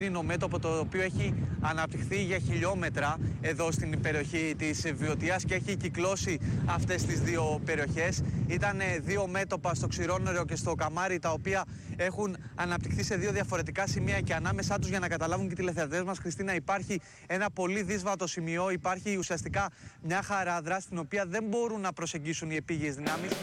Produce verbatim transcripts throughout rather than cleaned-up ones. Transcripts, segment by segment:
Είναι μέτωπο το οποίο έχει αναπτυχθεί για χιλιόμετρα εδώ στην περιοχή της Βιωτίας και έχει κυκλώσει αυτές τις δύο περιοχές. Ήταν δύο μέτωπα στο Ξηρόνερο και στο Καμάρι, τα οποία έχουν αναπτυχθεί σε δύο διαφορετικά σημεία και ανάμεσά τους, για να καταλάβουν και οι τηλεθεατές μας, Χριστίνα, υπάρχει ένα πολύ δύσβατο σημείο. Υπάρχει ουσιαστικά μια χαράδρα στην οποία δεν μπορούν να προσεγγίσουν οι επίγειες δυνάμεις.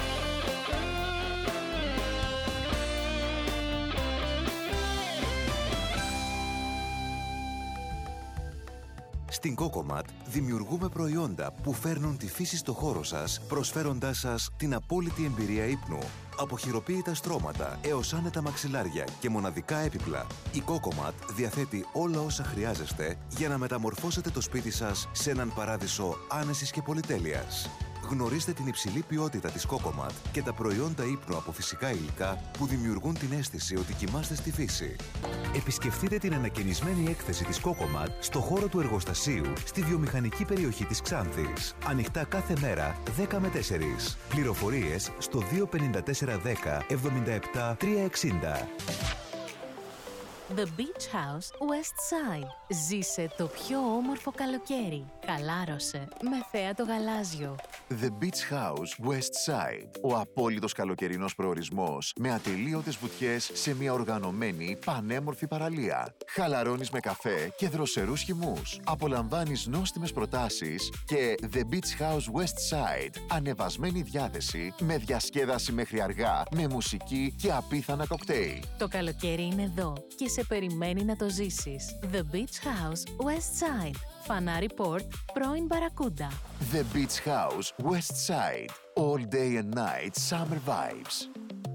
Στην Cocomat δημιουργούμε προϊόντα που φέρνουν τη φύση στο χώρο σας, προσφέροντάς σας την απόλυτη εμπειρία ύπνου. Από χειροποίητα στρώματα έως άνετα μαξιλάρια και μοναδικά έπιπλα, η Cocomat διαθέτει όλα όσα χρειάζεστε για να μεταμορφώσετε το σπίτι σας σε έναν παράδεισο άνεσης και πολυτέλειας. Γνωρίστε την υψηλή ποιότητα της Cocomat και τα προϊόντα ύπνου από φυσικά υλικά που δημιουργούν την αίσθηση ότι κοιμάστε στη φύση. Επισκεφτείτε την ανακαινισμένη έκθεση της Cocomat στο χώρο του εργοστασίου στη βιομηχανική περιοχή της Ξάνθης. Ανοιχτά κάθε μέρα δέκα με τέσσερις. Πληροφορίες στο δύο πενήντα τέσσερα δέκα εβδομήντα επτά τριακόσια εξήντα. The Beach House West Side. Ζήσε το πιο όμορφο καλοκαίρι. Χαλάρωσε με θέα το γαλάζιο. The Beach House West Side. Ο απόλυτος καλοκαιρινός προορισμός με ατελείωτες βουτιές σε μια οργανωμένη, πανέμορφη παραλία. Χαλαρώνεις με καφέ και δροσερούς χυμούς. Απολαμβάνεις νόστιμες προτάσεις και The Beach House West Side. Ανεβασμένη διάθεση με διασκέδαση μέχρι αργά, με μουσική και απίθανα κοκτέιλ. Το καλοκαίρι είναι εδώ και σε περιμένει να το ζήσεις. The Beach House West Side. Φανάρι Port, πρώην Μπαρακούντα. The Beach House West Side. All day and night summer vibes.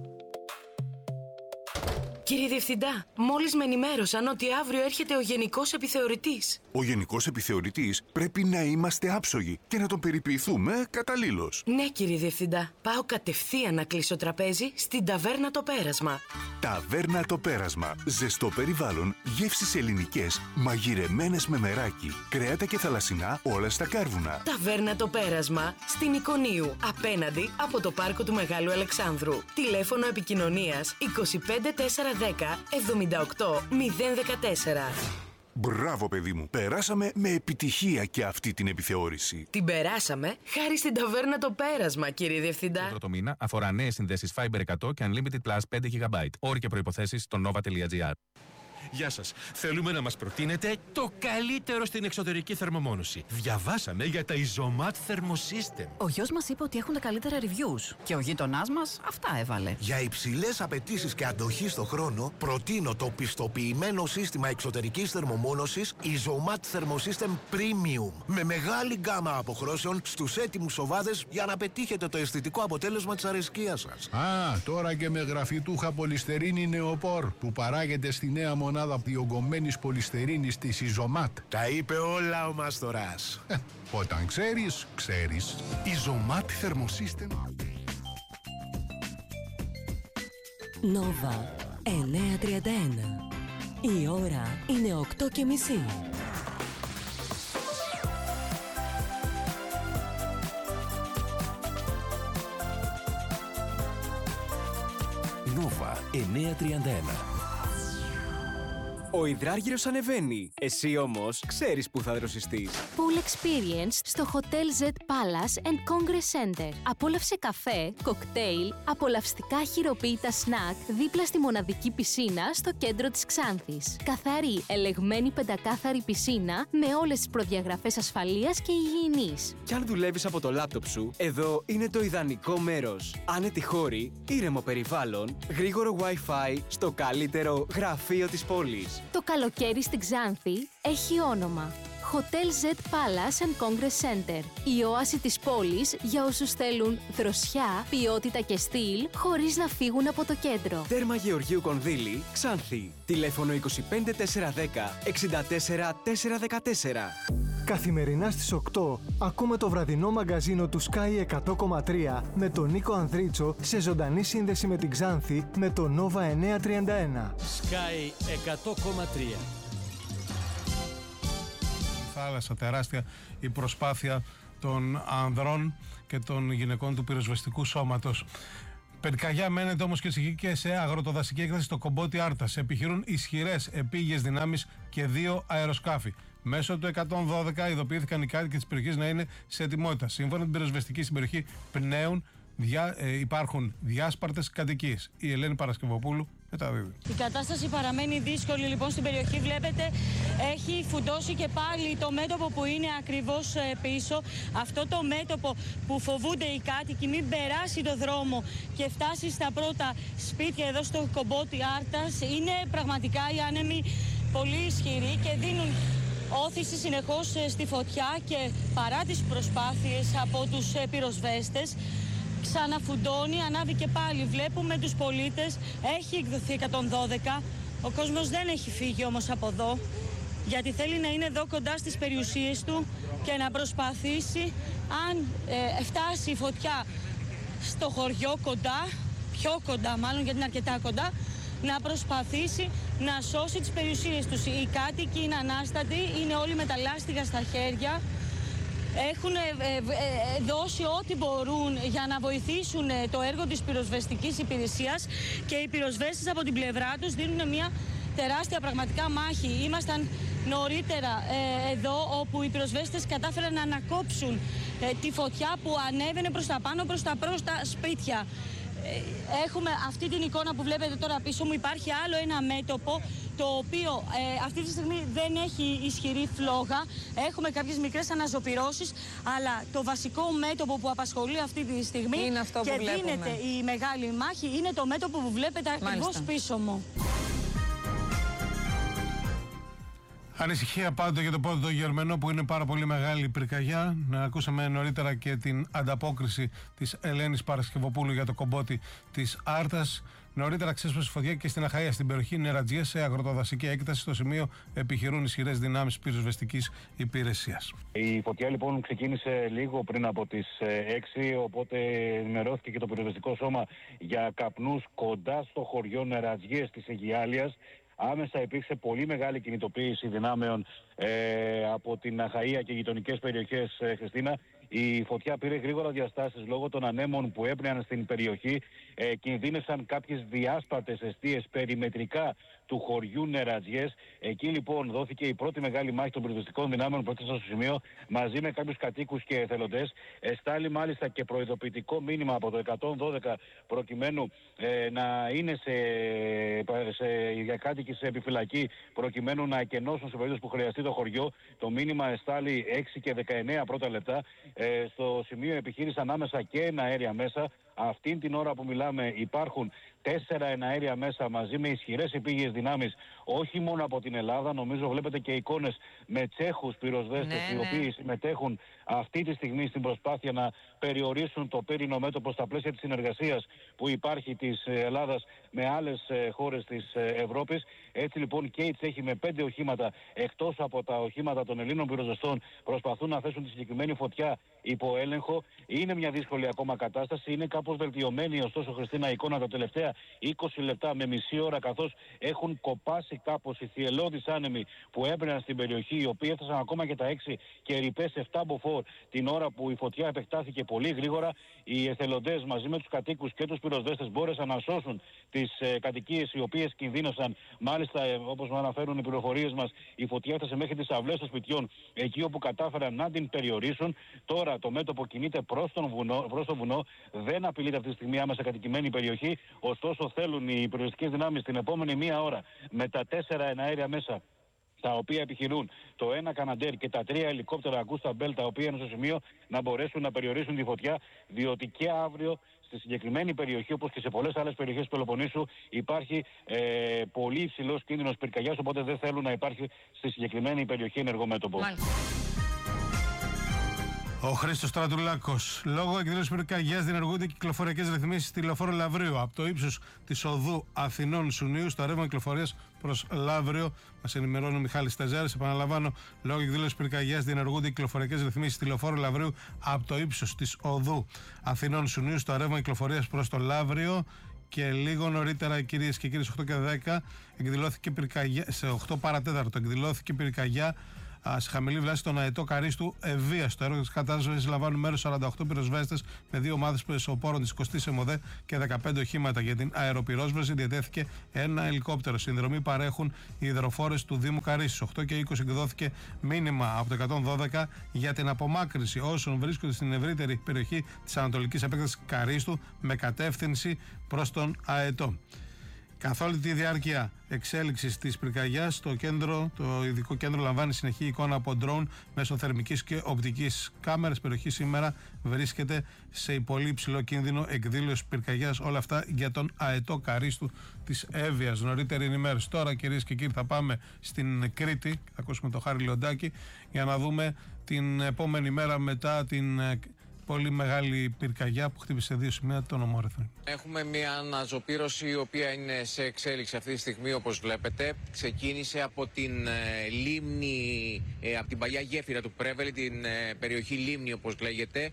Κύριε Διευθυντά, μόλις με ενημέρωσαν ότι αύριο έρχεται ο Γενικός Επιθεωρητής. Ο Γενικός Επιθεωρητής πρέπει να είμαστε άψογοι και να τον περιποιηθούμε καταλήλως. Ναι, κύριε Διευθυντά. Πάω κατευθείαν να κλείσω τραπέζι στην Ταβέρνα Το Πέρασμα. Ταβέρνα Το Πέρασμα. Ζεστό περιβάλλον, γεύσεις ελληνικές, μαγειρεμένες με μεράκι, κρέατα και θαλασσινά, όλα στα κάρβουνα. Ταβέρνα Το Πέρασμα, στην Εικονίου, απέναντι από το πάρκο του Μεγάλου Αλεξάνδρου. Τηλέφωνο επικοινωνίας είκοσι πέντε τετρακόσια δέκα εβδομήντα οκτώ μηδέν δεκατέσσερα. Μπράβο, παιδί μου. Περάσαμε με επιτυχία και αυτή την επιθεώρηση. Την περάσαμε χάρη στην Ταβέρνα Το Πέρασμα, κύριε Διευθυντά. Το πρώτο μήνα αφορά νέες συνδέσεις Fiber εκατό και Unlimited Plus πέντε γιγαμπάιτ. Όροι και προϋποθέσεις στο nova.gr. Γεια σας. Θέλουμε να μας προτείνετε το καλύτερο στην εξωτερική θερμομόνωση. Διαβάσαμε για τα Isomat Thermosystem. Ο γιος μας είπε ότι έχουν τα καλύτερα reviews και ο γείτονάς μας αυτά έβαλε. Για υψηλές απαιτήσεις και αντοχή στο χρόνο, προτείνω το πιστοποιημένο σύστημα εξωτερικής θερμομόνωσης Isomat Thermosystem Premium. Με μεγάλη γκάμα αποχρώσεων στους έτοιμους σοβάδες για να πετύχετε το αισθητικό αποτέλεσμα της αρεσκίας σας. Α, τώρα και με γραφιτούχα πολυστερίνη νεοπόρ που παράγεται στη νέα μονάδα διογκωμένης πολυστερίνης της Isomat. Τα είπε όλα ο Μάστορας. Ε, όταν ξέρεις, ξέρεις. Isomat Thermosystem. Nova εννιακόσια τριάντα ένα. Η ώρα είναι οκτώ και μισή. Nova εννιακόσια τριάντα ένα. Ο υδράργυρος ανεβαίνει. Εσύ όμως ξέρεις που θα δροσιστείς. Pool Experience στο Hotel Z Palace and Congress Center. Απόλαυσε καφέ, κοκτέιλ, απολαυστικά χειροποίητα σνακ δίπλα στη μοναδική πισίνα στο κέντρο της Ξάνθης. Καθαρή, ελεγμένη πεντακάθαρη πισίνα με όλες τις προδιαγραφές ασφαλείας και υγιεινής. Κι αν δουλεύεις από το λάπτοπ σου, εδώ είναι το ιδανικό μέρος. Άνετη χώρη, ήρεμο περιβάλλον, γρήγορο Wi-Fi στο καλύτερο γραφείο της πόλης. Το καλοκαίρι στην Ξάνθη έχει όνομα. Hotel Z Palace and Congress Center. Η όαση της πόλης για όσους θέλουν δροσιά, ποιότητα και στυλ χωρίς να φύγουν από το κέντρο. Τέρμα Γεωργίου Κονδύλη, Ξάνθη. Τηλέφωνο είκοσι πέντε τετρακόσια δέκα εξήντα τέσσερα τετρακόσια δεκατέσσερα. Καθημερινά στις οκτώ ακούμε το βραδινό μαγκαζίνο του Sky εκατό κόμμα τρία με τον Νίκο Ανδρίτσο σε ζωντανή σύνδεση με την Ξάνθη με το Nova εννιακόσια τριάντα ένα. Sky εκατό κόμμα τρία. Θάλασσα τεράστια η προσπάθεια των ανδρών και των γυναικών του πυροσβεστικού σώματος. Πυρκαγιά μένεται όμως και σε αγροτοδασική έκταση στο Κομπότι Άρτας. Επιχειρούν ισχυρές επίγειες δυνάμεις και δύο αεροσκάφη. Μέσω του εκατόν δώδεκα ειδοποιήθηκαν οι κάτοικοι της περιοχής να είναι σε ετοιμότητα. Σύμφωνα με την πυροσβεστική στην περιοχή Πνέων, διά, ε, υπάρχουν διάσπαρτες κατοικίες. Η Ελένη Παρασκευοπούλου μεταδίδει. Η κατάσταση παραμένει δύσκολη λοιπόν στην περιοχή. Βλέπετε, έχει φουντώσει και πάλι το μέτωπο που είναι ακριβώς πίσω. Αυτό το μέτωπο που φοβούνται οι κάτοικοι μην περάσει το δρόμο και φτάσει στα πρώτα σπίτια εδώ στο Κομπότι Άρτας. Είναι πραγματικά οι άνεμοι πολύ ισχυροί και δίνουν όθηση συνεχώς στη φωτιά και παρά τις προσπάθειες από τους πυροσβέστες ξαναφουντώνει, ανάβει και πάλι. Βλέπουμε τους πολίτες, έχει εκδοθεί εκατόν δώδεκα. Ο κόσμος δεν έχει φύγει όμως από εδώ, γιατί θέλει να είναι εδώ κοντά στις περιουσίες του και να προσπαθήσει, αν ε, φτάσει η φωτιά στο χωριό κοντά, πιο κοντά μάλλον γιατί είναι αρκετά κοντά, να προσπαθήσει να σώσει τις περιουσίες τους. Οι κάτοικοι είναι ανάστατοι, είναι όλοι με τα λάστιχα στα χέρια. Έχουν ε, ε, δώσει ό,τι μπορούν για να βοηθήσουν το έργο της πυροσβεστικής υπηρεσίας και οι πυροσβέστες από την πλευρά τους δίνουν μια τεράστια πραγματικά μάχη. Ήμασταν νωρίτερα ε, εδώ όπου οι πυροσβέστες κατάφεραν να ανακόψουν ε, τη φωτιά που ανέβαινε προς τα πάνω, προς τα προς τα σπίτια. Έχουμε αυτή την εικόνα που βλέπετε τώρα πίσω μου. Υπάρχει άλλο ένα μέτωπο το οποίο ε, αυτή τη στιγμή δεν έχει ισχυρή φλόγα. Έχουμε κάποιες μικρές αναζωπυρώσεις, αλλά το βασικό μέτωπο που απασχολεί αυτή τη στιγμή είναι αυτό που και βλέπουμε. δίνεται η μεγάλη μάχη είναι το μέτωπο που βλέπετε ακριβώς πίσω μου. Ανησυχία πάντοτε για το πόδι το Γερμανό που είναι πάρα πολύ μεγάλη η πυρκαγιά. Να ακούσαμε νωρίτερα και την ανταπόκριση της Ελένης Παρασκευοπούλου για το Κομπότι της Άρτας. Νωρίτερα ξέσπασε φωτιά και στην Αχαΐα, στην περιοχή Νερατζία, σε αγροτοδασική έκταση. Στο σημείο επιχειρούν ισχυρές δυνάμεις πυροσβεστικής υπηρεσίας. Η φωτιά λοιπόν ξεκίνησε λίγο πριν από τις έξι, οπότε ενημερώθηκε και το πυροσβεστικό σώμα για καπνούς κοντά στο χωριό Νερατζίες της Αιγιάλιας. Άμεσα υπήρξε πολύ μεγάλη κινητοποίηση δυνάμεων ε, από την Αχαΐα και γειτονικές περιοχές, ε, Χριστίνα. Η φωτιά πήρε γρήγορα διαστάσεις λόγω των ανέμων που έπνεαν στην περιοχή. Ε, κινδύνευσαν κάποιες διάσπαρτες εστίες περιμετρικά του χωριού Νερατζιές. Εκεί λοιπόν δόθηκε η πρώτη μεγάλη μάχη των πυροσβεστικών δυνάμεων που έφτασαν στο σημείο μαζί με κάποιους κατοίκους και εθελοντές. Εστάλει μάλιστα και προειδοποιητικό μήνυμα από το εκατόν δώδεκα προκειμένου ε, να είναι σε, σε, για κάτοικοι σε επιφυλακή προκειμένου να εκενώσουν σε περίπτωση που χρειαστεί το χωριό. Το μήνυμα εστάλει έξι και δεκαεννέα πρώτα λεπτά. Ε, στο σημείο επιχείρησαν άμεσα και εναέρια μέσα. Αυτήν την ώρα που μιλάμε υπάρχουν τέσσερα εναέρια μέσα μαζί με ισχυρές επίγειες δυνάμεις, όχι μόνο από την Ελλάδα. Νομίζω βλέπετε και εικόνες με Τσέχους πυροσβέστες, ναι, οι οποίοι ναι. συμμετέχουν αυτή τη στιγμή στην προσπάθεια να περιορίσουν το πύρινο μέτωπο στα πλαίσια της συνεργασίας που υπάρχει της Ελλάδας με άλλες χώρες της Ευρώπης. Έτσι λοιπόν και οι Τσέχοι με πέντε οχήματα εκτός από τα οχήματα των Ελλήνων πυροσβεστών προσπαθούν να θέσουν τη συγκεκριμένη φωτιά υπό έλεγχο. Είναι μια δύσκολη ακόμα κατάσταση, είναι κάπως βελτιωμένη ωστόσο, Χριστίνα, η εικόνα τα τελευταία είκοσι λεπτά με μισή ώρα, καθώς έχουν κοπάσει κάπως οι θυελλώδεις άνεμοι που έπαιρναν στην περιοχή, οι οποίοι έφτασαν ακόμα και τα έξι και ρηπές επτά μποφόρ την ώρα που η φωτιά επεκτάθηκε πολύ γρήγορα. Οι εθελοντές μαζί με τους κατοίκους και τους πυροσβέστες μπόρεσαν να σώσουν τις ε, κατοικίες οι οποίες κινδύνωσαν. Μάλιστα, ε, όπως μας αναφέρουν οι πληροφορίες μας, η φωτιά έφτασε μέχρι τις αυλές των σπιτιών, εκεί όπου κατάφεραν να την περιορίσουν. Τώρα το μέτωπο κινείται προς, τον βουνό, προς το βουνό, δεν απειλείται αυτή τη στιγμή άμεσα κατοικημένη περιοχή. Ωστόσο, θέλουν οι πυροσβεστικές δυνάμεις την επόμενη μία ώρα με τα τέσσερα εναέρια μέσα, τα οποία επιχειρούν, το ένα Καναντέρ και τα τρία ελικόπτερα Ακούστα Μπέλ, τα οποία είναι στο σημείο να μπορέσουν να περιορίσουν τη φωτιά, διότι και αύριο στη συγκεκριμένη περιοχή, όπως και σε πολλές άλλες περιοχές του Πελοποννήσου, υπάρχει ε, πολύ υψηλός κίνδυνος πυρκαγιάς, οπότε δεν θέλουν να υπάρχει στη συγκεκριμένη περιοχή ενεργό μέτωπο. Ο Χρήστος Στρατουλάκος. Λόγω εκδήλωσης πυρκαγιάς διενεργούνται κυκλοφοριακές ρυθμίσεις στη λεωφόρο Λαυρίου. Από το ύψος της οδού Αθηνών Σουνίου στο ρεύμα κυκλοφορίας προς Λαύριο. Μας ενημερώνει ο Μιχάλης Τεζάρης. Επαναλαμβάνω, λόγω εκδήλωσης πυρκαγιάς διενεργούνται κυκλοφοριακές ρυθμίσεις στη λεωφόρο Λαυρίου από το ύψος της οδού Αθηνών Σουνίου στο ρεύμα κυκλοφορίας προς το Λαύριο. Και λίγο νωρίτερα, κυρίες και κύριοι, στις οκτώ και δέκα εκδηλώθηκε πυρκαγιά, σε οκτώ παρατέταρτο εκδηλώθηκε πυρκαγιά α, σε χαμηλή βλάση στον αετό Καρίστου Ευβία. Στο έργο της κατάσβεσης λαμβάνουν μέρος σαράντα οκτώ πυροσβέστες με δύο ομάδες πεσοπόρων της εικοστής ΕΜΟΔΕ και δεκαπέντε οχήματα. Για την αεροπυρόσβεση διατέθηκε ένα ελικόπτερο. Συνδρομή παρέχουν οι υδροφόρες του Δήμου Καρίστου. οκτώ και είκοσι εκδόθηκε μήνυμα από το εκατόν δώδεκα για την απομάκρυνση όσων βρίσκονται στην ευρύτερη περιοχή της Ανατολικής Επέκτασης Καρίστου με κατεύθυνση προς τον αετό. Καθ' όλη τη διάρκεια εξέλιξης της πυρκαγιάς, το, κέντρο, το ειδικό κέντρο λαμβάνει συνεχή εικόνα από ντρόουν μέσω θερμικής και οπτικής κάμερας. Η περιοχή σήμερα βρίσκεται σε πολύ υψηλό κίνδυνο εκδήλωση πυρκαγιάς. Όλα αυτά για τον αετό Καρίστου της Εύβοιας. Νωρίτερη ενημέρωση. Τώρα, κυρίες και κύριοι, θα πάμε στην Κρήτη. Θα ακούσουμε τον Χάρη Λεοντάκη για να δούμε την επόμενη μέρα μετά την πολύ μεγάλη πυρκαγιά που χτύπησε δύο σημεία των Ομόρεθρων. Έχουμε μια αναζωπήρωση η οποία είναι σε εξέλιξη αυτή τη στιγμή, όπως βλέπετε. Ξεκίνησε από την ε, λίμνη, ε, από την παλιά γέφυρα του Πρέβελη, την ε, περιοχή Λίμνη όπως λέγεται.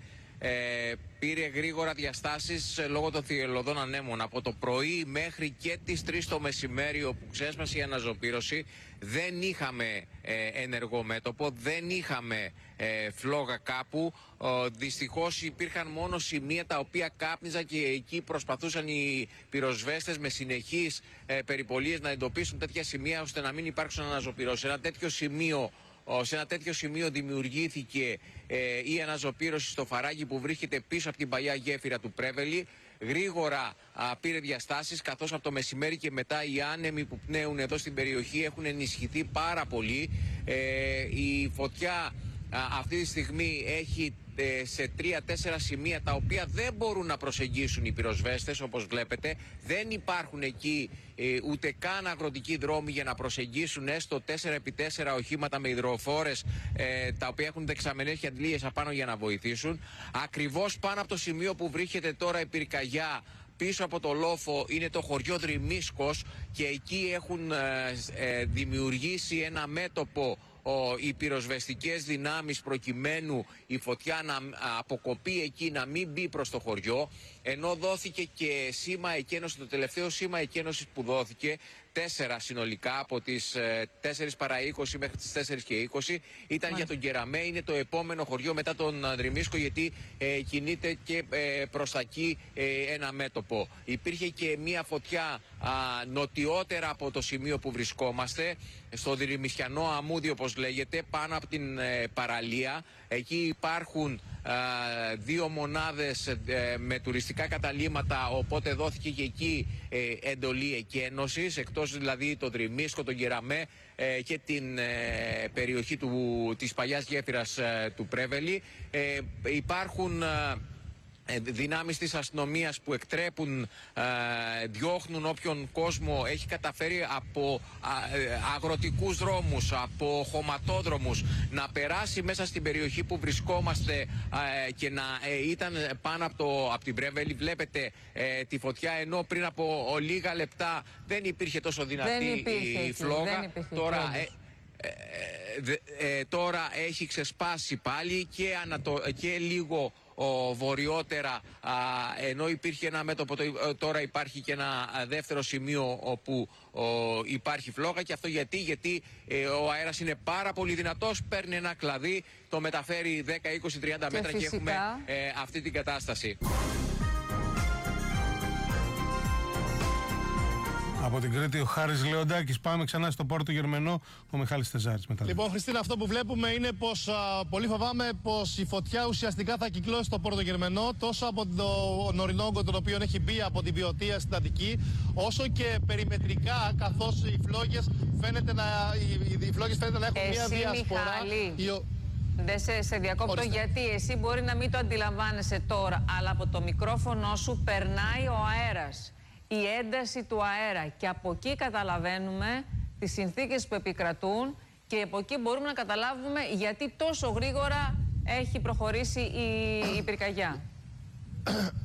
Ε, πήρε γρήγορα διαστάσεις ε, λόγω των θυελλωδών ανέμων. Από το πρωί μέχρι και τις τρεις το μεσημέρι όπου ξέσπασε η αναζωπήρωση δεν είχαμε ε, ενεργό μέτωπο, δεν είχαμε ε, φλόγα κάπου. Ε, δυστυχώς υπήρχαν μόνο σημεία τα οποία κάπνιζαν και εκεί προσπαθούσαν οι πυροσβέστες με συνεχείς ε, περιπολίες να εντοπίσουν τέτοια σημεία ώστε να μην υπάρξουν αναζωπήρωση. Ένα τέτοιο σημείο Σε ένα τέτοιο σημείο δημιουργήθηκε ε, η αναζωπήρωση στο Φαράγγι που βρίσκεται πίσω από την παλιά γέφυρα του Πρέβελη. Γρήγορα α, πήρε διαστάσεις, καθώς από το μεσημέρι και μετά οι άνεμοι που πνέουν εδώ στην περιοχή έχουν ενισχυθεί πάρα πολύ. Ε, η φωτιά α, αυτή τη στιγμή έχει ε, σε τρία-τέσσερα σημεία τα οποία δεν μπορούν να προσεγγίσουν οι πυροσβέστες, όπως βλέπετε. Δεν υπάρχουν εκεί ε, ούτε καν αγροτικοί δρόμοι για να προσεγγίσουν έστω τέσσερα επί τέσσερα οχήματα με υδροφόρες ε, τα οποία έχουν δεξαμενές και αντλίες απάνω για να βοηθήσουν. Ακριβώς πάνω από το σημείο που βρίσκεται τώρα η πυρκαγιά, πίσω από το λόφο, είναι το χωριό Δρυμίσκος και εκεί έχουν ε, ε, δημιουργήσει ένα μέτωπο ο, οι πυροσβεστικές δυνάμεις προκειμένου η φωτιά να αποκοπεί εκεί, να μην μπει προς το χωριό, ενώ δόθηκε και σήμα εκένωση, το τελευταίο σήμα εκένωσης που δόθηκε, τέσσερα συνολικά από τις τέσσερις παρά είκοσι μέχρι τις τέσσερις και είκοσι, ήταν για τον Κεραμέ, είναι το επόμενο χωριό μετά τον Δρυμίσκο, γιατί ε, κινείται και ε, προς τα εκεί ε, ένα μέτωπο. Υπήρχε και μία φωτιά α, νοτιότερα από το σημείο που βρισκόμαστε, στο Δρυμισιανό αμμούδι όπως λέγεται, πάνω από την ε, παραλία. Εκεί υπάρχουν α, δύο μονάδες ε, με τουριστικά καταλύματα, οπότε δόθηκε και εκεί ε, εντολή εκένωσης, εκτός δηλαδή το Δρυμίσκο, τον Κεραμέ ε, και την ε, περιοχή του, της παλιάς γέφυρας ε, του Πρέβελη. Ε, υπάρχουν ε, δυνάμεις της αστυνομίας που εκτρέπουν, ε, διώχνουν όποιον κόσμο έχει καταφέρει από ε, αγροτικούς δρόμους, από χωματόδρομους να περάσει μέσα στην περιοχή που βρισκόμαστε ε, και να ε, ήταν πάνω από, το, από την Πρέβελη. Βλέπετε ε, τη φωτιά, ενώ πριν από ο, λίγα λεπτά δεν υπήρχε τόσο δυνατή υπήρχε, η φλόγα. Δεν Τώρα ε, ε, ε, ε, τώρα έχει ξεσπάσει πάλι και, ανατο, και λίγο ο, βορειότερα, α, ενώ υπήρχε ένα μέτωπο, τώρα υπάρχει και ένα δεύτερο σημείο όπου ο, υπάρχει φλόγα. Και αυτό γιατί, γιατί ε, ο αέρας είναι πάρα πολύ δυνατός, παίρνει ένα κλαδί, το μεταφέρει δέκα, είκοσι, τριάντα μέτρα και, και έχουμε ε, αυτή την κατάσταση. Από την Κρήτη ο Χάρης Λεοντάκης. Πάμε ξανά στο Πόρτο Γερμενό, ο Μιχάλης Τεζάρης μετά. Λοιπόν, Χριστίνα, αυτό που βλέπουμε είναι πως α, πολύ φοβάμαι πως η φωτιά ουσιαστικά θα κυκλώσει στο Πόρτο Γερμενό, τόσο από τον ορεινόγκο τον οποίο έχει μπει από την Βιωτία στην Αττική, όσο και περιμετρικά, καθώς οι φλόγες φαίνεται να, οι, οι φλόγες φαίνεται να έχουν εσύ, μια διασπορά. Μιχάλη, δεν σε, σε διακόπτω. Ορίστε. Γιατί εσύ μπορεί να μην το αντιλαμβάνεσαι τώρα, αλλά από το μικρόφωνο σου περνάει ο αέρας, η ένταση του αέρα, και από εκεί καταλαβαίνουμε τις συνθήκες που επικρατούν και από εκεί μπορούμε να καταλάβουμε γιατί τόσο γρήγορα έχει προχωρήσει η, η πυρκαγιά.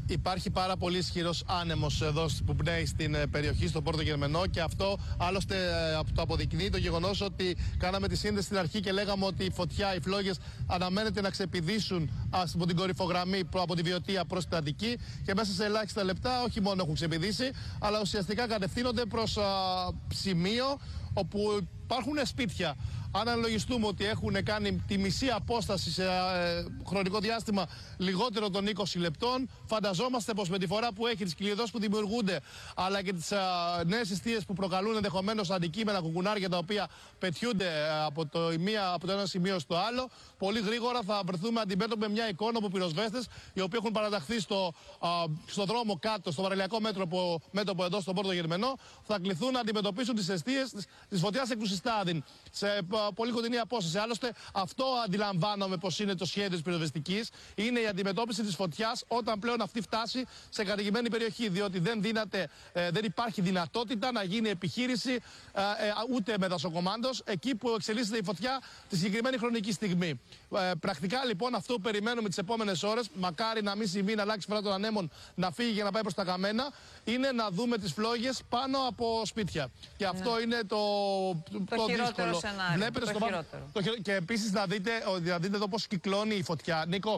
Υπάρχει πάρα πολύ ισχυρός άνεμος εδώ που πνέει στην περιοχή, στον Πόρτο Γερμενό, και αυτό άλλωστε το αποδεικνύει το γεγονός ότι κάναμε τη σύνδεση στην αρχή και λέγαμε ότι η φωτιά, οι φλόγες αναμένεται να ξεπηδήσουν από την κορυφογραμμή από τη Βιωτία προς την Αττική, και μέσα σε ελάχιστα λεπτά όχι μόνο έχουν ξεπηδήσει, αλλά ουσιαστικά κατευθύνονται προς α, σημείο όπου υπάρχουν σπίτια. Αν αναλογιστούμε ότι έχουν κάνει τη μισή απόσταση σε ε, χρονικό διάστημα λιγότερο των είκοσι λεπτών, φανταζόμαστε πως με τη φορά που έχει, τις κλειδώσεις που δημιουργούνται, αλλά και τις ε, νέες αιστείες που προκαλούν ενδεχομένως αντικείμενα, κουκουνάρια τα οποία πετιούνται ε, από, το, μία, από το ένα σημείο στο άλλο, πολύ γρήγορα θα βρεθούμε αντιμέτωποι με μια εικόνα από πυροσβέστες οι οποίοι έχουν παραταχθεί στο, ε, στο δρόμο κάτω, στο βαρελιακό μέτωπο, μέτωπο εδώ στον Πόρτο Γερμενό, θα κληθούν να αντιμετωπίσουν τις αιστείες της, της φωτιάς εκ του Συστάδιν σε ε, πολύ κοντινή απόσταση. Άλλωστε, αυτό αντιλαμβάνομαι πως είναι το σχέδιο της πυροσβεστικής. Είναι η αντιμετώπιση της φωτιάς όταν πλέον αυτή φτάσει σε κατοικημένη περιοχή. Διότι δεν, δύναται, ε, δεν υπάρχει δυνατότητα να γίνει επιχείρηση ε, ε, ούτε με δασοκομάντος εκεί που εξελίσσεται η φωτιά τη συγκεκριμένη χρονική στιγμή. Ε, πρακτικά λοιπόν αυτό που περιμένουμε τις επόμενες ώρες, μακάρι να μην συμβεί, να αλλάξει φορά των ανέμων, να φύγει και να πάει προς τα καμένα, είναι να δούμε τις φλόγες πάνω από σπίτια. Και αυτό ναι. είναι το, το, το δύσκολο. Βλέπετε στο το, και επίσης να δείτε, να δείτε εδώ πώς κυκλώνει η φωτιά. Νίκο,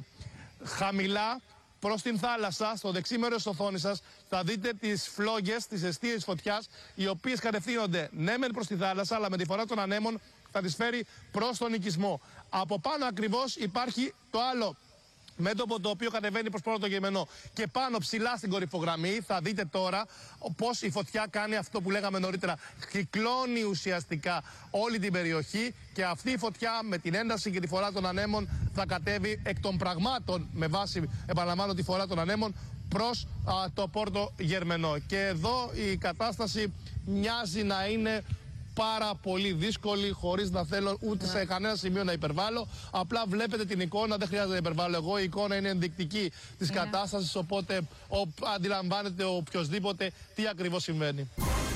χαμηλά προς την θάλασσα, στο δεξί μέρος της οθόνης σας, θα δείτε τις φλόγες, τις αιστείες φωτιάς, οι οποίες κατευθύνονται ναι μεν προς τη θάλασσα, αλλά με τη φορά των ανέμων θα τις φέρει προς τον οικισμό. Από πάνω ακριβώς υπάρχει το άλλο μέτωπο το οποίο κατεβαίνει προς Πόρτο Γερμενό. Και πάνω ψηλά στην κορυφογραμμή θα δείτε τώρα πως η φωτιά κάνει αυτό που λέγαμε νωρίτερα. Κυκλώνει ουσιαστικά όλη την περιοχή, και αυτή η φωτιά με την ένταση και τη φορά των ανέμων θα κατέβει εκ των πραγμάτων, με βάση, επαναλαμβάνω, τη φορά των ανέμων προς α, το Πόρτο Γερμενό. Και εδώ η κατάσταση μοιάζει να είναι πάρα πολύ δύσκολη, χωρίς να θέλω ούτε ναι. σε κανένα σημείο να υπερβάλλω. Απλά βλέπετε την εικόνα, δεν χρειάζεται να υπερβάλλω εγώ. Η εικόνα είναι ενδεικτική της ναι. κατάστασης, οπότε ο, αντιλαμβάνεται οποιοσδήποτε τι ακριβώς συμβαίνει.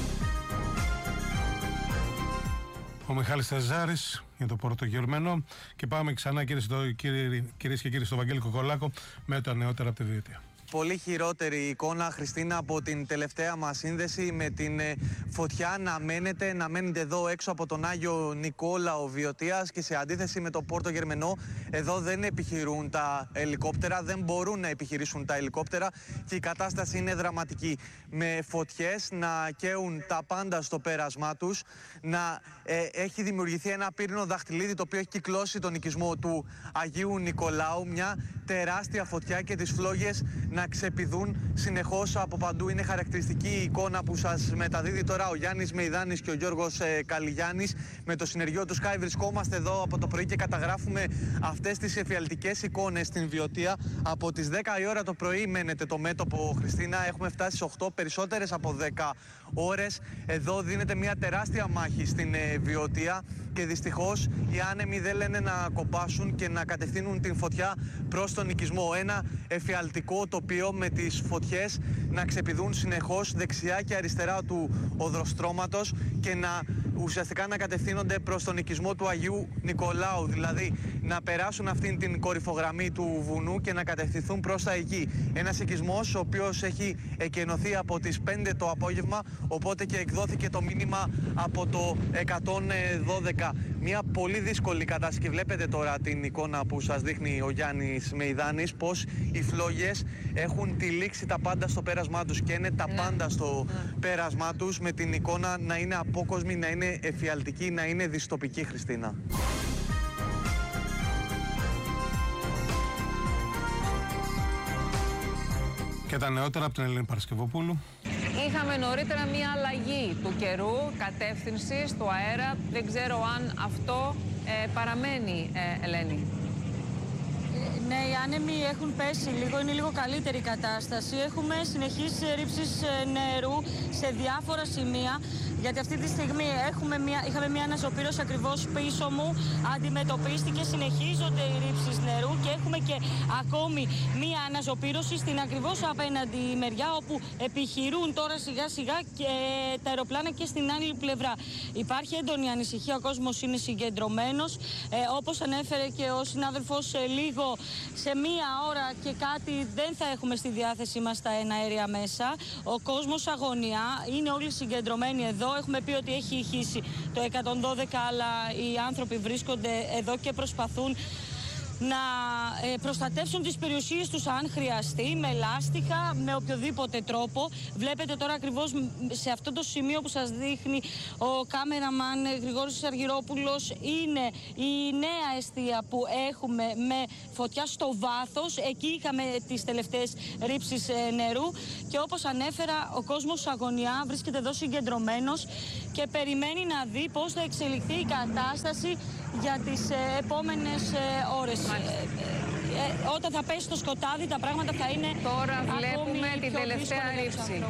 Ο Μιχάλης Θεζάρης για το Πόρτο Γερμενό, και πάμε ξανά κυρίες και κύριοι στο Βαγγέλη Κοκολάκο με τα νεότερα από τη Βιωτία. Πολύ χειρότερη εικόνα, Χριστίνα, από την τελευταία μας σύνδεση, με την ε, φωτιά να μένετε, να μένετε εδώ έξω από τον Άγιο Νικόλαο Βιωτίας, και σε αντίθεση με το Πόρτο Γερμενό, εδώ δεν επιχειρούν τα ελικόπτερα, δεν μπορούν να επιχειρήσουν τα ελικόπτερα, και η κατάσταση είναι δραματική. Με φωτιές να καίουν τα πάντα στο πέρασμά τους, να ε, έχει δημιουργηθεί ένα πύρινο δαχτυλίδι το οποίο έχει κυκλώσει τον οικισμό του Αγίου Νικολάου, μια τεράστια φωτιά, και τις φλόγες να ξεπηδούν συνεχώς από παντού. Είναι χαρακτηριστική η εικόνα που σας μεταδίδει τώρα ο Γιάννης Μεϊδάνης και ο Γιώργος ε, Καλιγιάννης με το συνεργείο του Sky. Βρισκόμαστε εδώ από το πρωί και καταγράφουμε αυτές τις εφιαλτικές εικόνες στην Βιωτία. Από τις δέκα η ώρα το πρωί μένεται το μέτωπο, Χριστίνα. Έχουμε φτάσει στις οκτώ, περισσότερες από δέκα ώρες. Εδώ δίνεται μια τεράστια μάχη στην ε, Βιωτία, και δυστυχώς οι άνεμοι δεν λένε να κοπάσουν και να κατευθύνουν την φωτιά προς τον οικισμό. Ένα εφιαλτικό τοπίο με τις φωτιές να ξεπηδούν συνεχώς δεξιά και αριστερά του οδοστρώματος, και να ουσιαστικά να κατευθύνονται προς τον οικισμό του Αγίου Νικολάου, δηλαδή να περάσουν αυτήν την κορυφογραμμή του βουνού και να κατευθυνθούν προς τα εκεί. Ένας οικισμός ο οποίος έχει εκενωθεί από τις πέντε το απόγευμα, οπότε και εκδόθηκε το μήνυμα από το εκατόν δώδεκα. Μια πολύ δύσκολη κατάσταση, και βλέπετε τώρα την εικόνα που σας δείχνει ο Γιάννης Μεϊδάνης, πως οι φλόγες έχουν τυλίξει τα πάντα στο πέρασμά τους, και είναι τα ναι. πάντα στο ναι. πέρασμά τους, με την εικόνα να είναι απόκοσμη, να είναι εφιαλτική, να είναι δυστοπική, Χριστίνα. Και τα νεότερα από την Ελένη Παρασκευοπούλου. Είχαμε νωρίτερα μία αλλαγή του καιρού, κατεύθυνσης του αέρα. Δεν ξέρω αν αυτό ε, παραμένει, ε, Ελένη. Ναι, οι άνεμοι έχουν πέσει λίγο, είναι λίγο καλύτερη η κατάσταση. Έχουμε συνεχείς ρήψεις νερού σε διάφορα σημεία, γιατί αυτή τη στιγμή έχουμε μια, είχαμε μια αναζωπήρωση ακριβώς πίσω μου, αντιμετωπίστηκε, συνεχίζονται οι ρήψεις νερού, και έχουμε και ακόμη μια αναζωπήρωση στην ακριβώς απέναντι μεριά, όπου επιχειρούν τώρα σιγά σιγά και τα αεροπλάνα και στην άλλη πλευρά. Υπάρχει έντονη ανησυχία, ο κόσμος είναι συγκεντρωμένος, ε, όπως ανέφερε και ο συνάδελφος ε, λίγο λίγο σε μία ώρα και κάτι δεν θα έχουμε στη διάθεσή μας τα εναέρια μέσα. Ο κόσμος αγωνιά, είναι όλοι συγκεντρωμένοι εδώ. Έχουμε πει ότι έχει ηχήσει το εκατόν δώδεκα, αλλά οι άνθρωποι βρίσκονται εδώ και προσπαθούν να ε, προστατεύσουν τις περιουσίες τους αν χρειαστεί, με λάστιχα, με οποιοδήποτε τρόπο. Βλέπετε τώρα ακριβώς σε αυτό το σημείο που σας δείχνει ο κάμεραμαν Γρηγόρης Αργυρόπουλος, είναι η νέα εστία που έχουμε με φωτιά στο βάθος. Εκεί είχαμε τις τελευταίες ρήψεις ε, νερού και όπως ανέφερα, ο κόσμος αγωνιά βρίσκεται εδώ συγκεντρωμένος και περιμένει να δει πώς θα εξελιχθεί η κατάσταση για τις ε, επόμενες ε, ώρες. Ε, ε, ε, όταν θα πέσει το σκοτάδι, τα πράγματα θα είναι. Τώρα βλέπουμε την τελευταία ρήψη.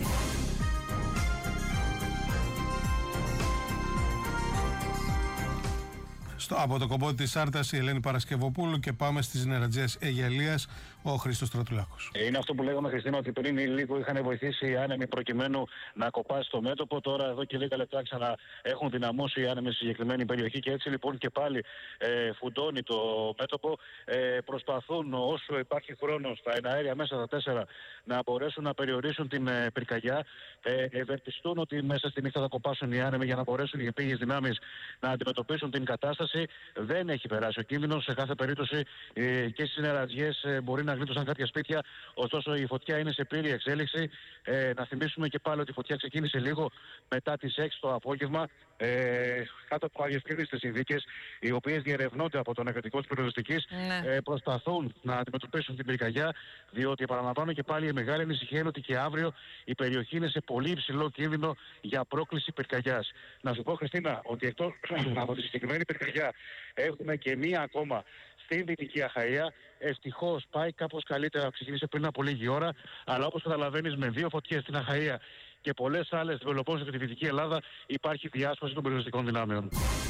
Στο, από το κομπότι της Άρτας η Ελένη Παρασκευοπούλου και πάμε στις νερατζές Αιγελίας, ο Χρήστος Στρατουλάκος. Είναι αυτό που λέγαμε, Χριστίνα, ότι πριν λίγο είχαν βοηθήσει οι άνεμοι προκειμένου να κοπάσει το μέτωπο. Τώρα εδώ και λίγα λεπτά ξανά έχουν δυναμώσει οι άνεμοι στη συγκεκριμένη περιοχή και έτσι λοιπόν και πάλι ε, φουντώνει το μέτωπο. Ε, προσπαθούν όσο υπάρχει χρόνο στα εναέρια μέσα στα τέσσερα να μπορέσουν να περιορίσουν την ε, πυρκαγιά. Ε, ευελπιστούν ότι μέσα στη νύχτα θα κοπάσουν οι άνεμοι για να μπορέσουν οι επίγειες δυνάμεις να αντιμετωπίσουν την κατάσταση. Δεν έχει περάσει ο κίνδυνος. Σε κάθε περίπτωση ε, και στις νερατζιές ε, μπορεί να γλίτωσαν κάποια σπίτια. Ωστόσο η φωτιά είναι σε πλήρη εξέλιξη. Ε, να θυμίσουμε και πάλι ότι η φωτιά ξεκίνησε λίγο μετά τις έξι το απόγευμα. Ε, κάτω από αδιευκρίνιστες συνθήκες, οι οποίες διερευνώνται από τον εκρητικό της πυροσβεστικής, ναι. ε, προσπαθούν να αντιμετωπίσουν την πυρκαγιά, διότι επαναλαμβάνω και πάλι η μεγάλη ανησυχία είναι ότι και αύριο η περιοχή είναι σε πολύ υψηλό κίνδυνο για πρόκληση πυρκαγιάς. Να σου πω, Χριστίνα, ότι εκτός από τη συγκεκριμένη πυρκαγιά έχουμε και μία ακόμα στην Δυτική Αχαΐα. Ευτυχώς πάει κάπως καλύτερα, ξεκίνησε πριν από λίγη ώρα, αλλά όπως καταλαβαίνεις, με δύο φωτιές στην Αχαΐα και πολλές άλλες στην Πελοπόννησο και τη Δυτική Ελλάδα υπάρχει διάσπαση των πυροσβεστικών δυνάμεων.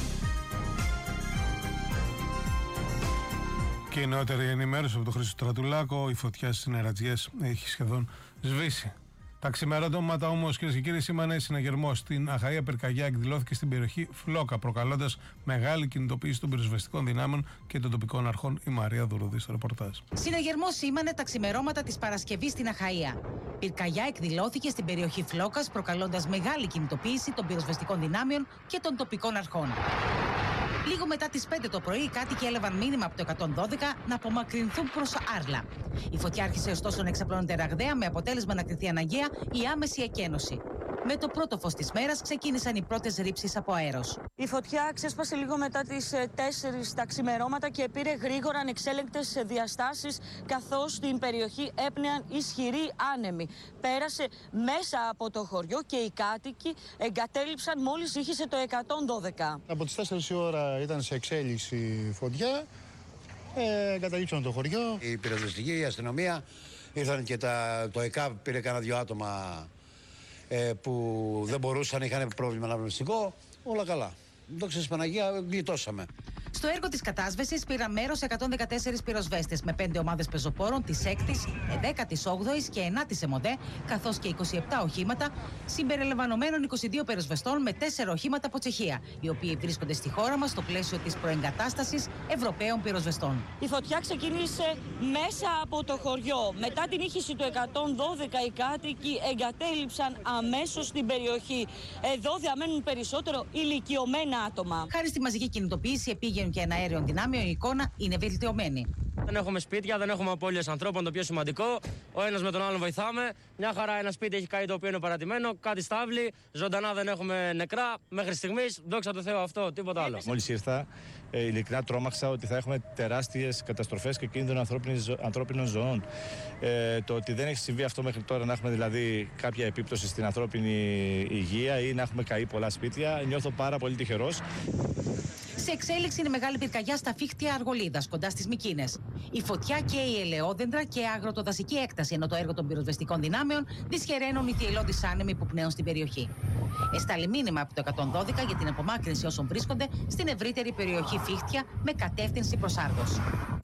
Και η νεότερη ενημέρωση από τον Χρήστο Στρατουλάκο, η φωτιά στις νερατζιές έχει σχεδόν σβήσει. Τα ξημερώματα όμως, κυρίες και κύριοι, σήμανε συναγερμό στην Αχαΐα. Πυρκαγιά εκδηλώθηκε στην περιοχή Φλόκα, προκαλώντας μεγάλη κινητοποίηση των πυροσβεστικών δυνάμεων και των τοπικών αρχών. Η Μαρία Δουρουδή στο ρεπορτάζ. Συναγερμό σήμανε τα ξημερώματα της Παρασκευής στην Αχαΐα. Πυρκαγιά εκδηλώθηκε στην περιοχή Φλόκας, προκαλώντας μεγάλη κινητοποίηση των πυροσβεστικών δυνάμεων και των τοπικών αρχών. Λίγο μετά τις πέντε το πρωί, οι κάτοικοι έλαβαν μήνυμα από το εκατόν δώδεκα να απομακρυνθούν προς Άρλα. Η φωτιά άρχισε ωστόσο να εξαπλώνεται ραγδαία, με αποτέλεσμα να κριθεί αναγκαία η άμεση εκένωση. Με το πρώτο φως της μέρας ξεκίνησαν οι πρώτες ρήψεις από αέρος. Η φωτιά ξέσπασε λίγο μετά τις τέσσερις τα ξημερώματα και πήρε γρήγορα ανεξέλεγκτες διαστάσεις, καθώς στην περιοχή έπνεαν ισχυροί άνεμοι. Πέρασε μέσα από το χωριό και οι κάτοικοι εγκατέλειψαν μόλις ήχησε το εκατόν δώδεκα. Από τις τέσσερις η ώρα ήταν σε εξέλιξη φωτιά. Ε, εγκαταλείψαν το χωριό. Η πυροσβεστική, η αστυνομία, ήρθαν και τα, το ΕΚΑΒ πήρε κάνα δυο άτομα ε, που δεν μπορούσαν, είχαν πρόβλημα αναπνευστικό. Όλα καλά. Δόξα τω Παναγία, γλιτώσαμε. Στο έργο της κατάσβεσης πήραν μέρος εκατόν δεκατέσσερις πυροσβέστες με πέντε ομάδες πεζοπόρων της έκτης, δέκατης όγδοης και ενάτης ΕΜΟΔΕ, καθώς και είκοσι επτά οχήματα, συμπεριλαμβανομένων είκοσι δύο πυροσβεστών με τέσσερα οχήματα από Τσεχία, οι οποίοι βρίσκονται στη χώρα μας στο πλαίσιο της προεγκατάστασης Ευρωπαίων πυροσβεστών. Η φωτιά ξεκίνησε μέσα από το χωριό. Μετά την ήχηση του εκατόν δώδεκα, οι κάτοικοι εγκατέλειψαν αμέσως την περιοχή. Εδώ διαμένουν περισσότερο ηλικιωμένα άτομα. Χάρη στη μαζική κινητοποίηση επίγειων και εναέριων δυνάμεων, η εικόνα είναι βελτιωμένη. Δεν έχουμε σπίτια, δεν έχουμε απώλειες ανθρώπων, το πιο σημαντικό. Ο ένας με τον άλλον βοηθάμε. Μια χαρά, ένα σπίτι έχει καεί το οποίο είναι παρατημένο, κάτι στάβλη. Ζωντανά δεν έχουμε νεκρά. Μέχρι στιγμής, δόξα τω Θεώ, αυτό, τίποτα άλλο. Μόλις ήρθα, ε, ειλικρινά τρόμαξα ότι θα έχουμε τεράστιες καταστροφές και κίνδυνο ανθρώπινων ζωών. Ε, το ότι δεν έχει συμβεί αυτό μέχρι τώρα, να έχουμε δηλαδή κάποια επίπτωση στην ανθρώπινη υγεία ή να έχουμε καεί πολλά σπίτια, νιώθω πάρα πολύ τυχερός. Σε εξέλιξη είναι μεγάλη πυρκαγιά στα Φίχτια Αργολίδας, κοντά στις Μυκίνες. Η φωτιά καίει ελαιόδεντρα και αγροτοδασική έκταση, ενώ το έργο των πυροσβεστικών δυνάμεων δυσχεραίνουν οι θυελλώδεις άνεμοι που πνέουν στην περιοχή. Εστάλει μήνυμα από το εκατόν δώδεκα για την απομάκρυνση όσων βρίσκονται στην ευρύτερη περιοχή Φίχτια με κατεύθυνση προς Άργος.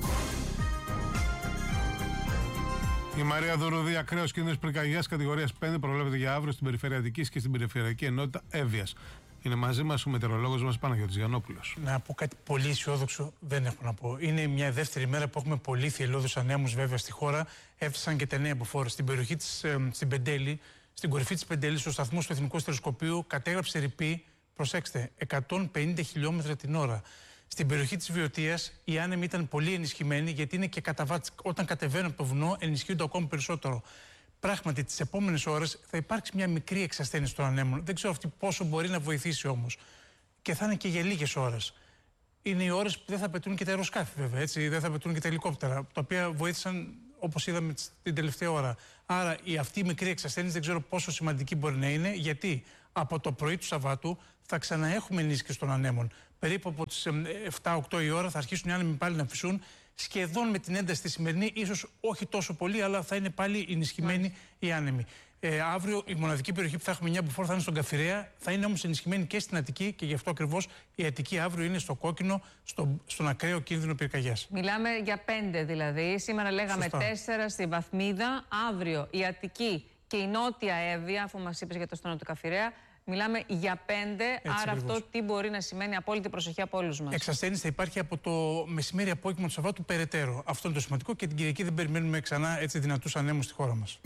Η Μαρία Δουρουδή, ακραίος κίνδυνος πυρκαγιάς κατηγορίας πέντε προβλέπεται για αύριο στην περιφέρεια Αττικής και στην περιφερειακή ενότητα Εύβοιας. Είναι μαζί μας ο μετεωρολόγος μας Παναγιώτης Γιαννόπουλος. Να πω κάτι πολύ αισιόδοξο, δεν έχω να πω. Είναι μια δεύτερη μέρα που έχουμε πολύ θυελλώδους ανέμους βέβαια στη χώρα. Έφτασαν και τα νέα μποφόρ. Στην περιοχή της, ε, στην Πεντέλη, στην κορυφή της Πεντέλης, ο σταθμός του Εθνικού Στερεοσκοπείου κατέγραψε ρηπή, προσέξτε, εκατόν πενήντα χιλιόμετρα την ώρα. Στην περιοχή της Βιωτίας οι άνεμοι ήταν πολύ ενισχυμένοι, γιατί είναι και καταβάτς, όταν κατεβαίνουν από το βουνό ενισχύονται ακόμη περισσότερο. Πράγματι, τις επόμενες ώρες θα υπάρξει μια μικρή εξασθένιση των ανέμων. Δεν ξέρω αυτή πόσο μπορεί να βοηθήσει όμως. Και θα είναι και για λίγες ώρες. Είναι οι ώρες που δεν θα πετούν και τα αεροσκάφη, βέβαια. Έτσι, δεν θα πετούν και τα ελικόπτερα, τα οποία βοήθησαν, όπως είδαμε την τελευταία ώρα. Άρα, η αυτή η μικρή εξασθένιση δεν ξέρω πόσο σημαντική μπορεί να είναι, γιατί από το πρωί του Σαββάτου θα ξαναέχουμε ενίσχυση των ανέμων. Περίπου από τις εφτά οκτώ η ώρα θα αρχίσουν οι άνεμοι πάλι να φυσούν, σχεδόν με την ένταση τη σημερινή, ίσως όχι τόσο πολύ, αλλά θα είναι πάλι ενισχυμένοι οι άνεμοι. Ε, αύριο η μοναδική περιοχή που θα έχουμε μια μποφόρ θα είναι στον Καφιρέα, θα είναι όμως ενισχυμένη και στην Αττική και γι' αυτό ακριβώς η Αττική αύριο είναι στο κόκκινο, στο, στον ακραίο κίνδυνο πυρκαγιάς. Μιλάμε για πέντε δηλαδή. Σήμερα λέγαμε Σωστά. τέσσερα στη Βαθμίδα. Αύριο η Αττική και η Νότια Εύβοια, αφού μας είπες για το στενό του Καφιρέα. Μιλάμε για πέντε, Έτσι άρα ακριβώς. αυτό τι μπορεί να σημαίνει? Απόλυτη προσοχή από όλους μας. Εξασθένιση θα υπάρχει από το μεσημέρι απόγευμα του Σαββάτου περαιτέρω. Αυτό είναι το σημαντικό και την Κυριακή δεν περιμένουμε ξανά έτσι δυνατούς ανέμους στη χώρα μας.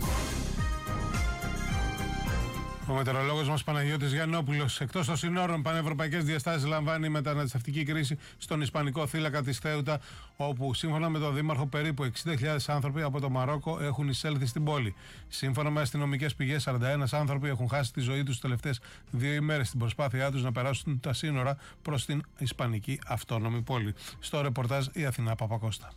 Ο μετεωρολόγος μας Παναγιώτης Γιαννόπουλος. Εκτός των συνόρων, πανευρωπαϊκές διαστάσεις λαμβάνει η μεταναστευτική κρίση στον Ισπανικό θύλακα της Θέουτα, όπου σύμφωνα με τον Δήμαρχο περίπου εξήντα χιλιάδες άνθρωποι από το Μαρόκο έχουν εισέλθει στην πόλη. Σύμφωνα με αστυνομικές πηγές, σαράντα ένας άνθρωποι έχουν χάσει τη ζωή τους τις τελευταίες δύο ημέρες στην προσπάθειά τους να περάσουν τα σύνορα προς την Ισπανική αυτόνομη πόλη. Στο ρεπορτάζ η Αθηνά Παπακώστα.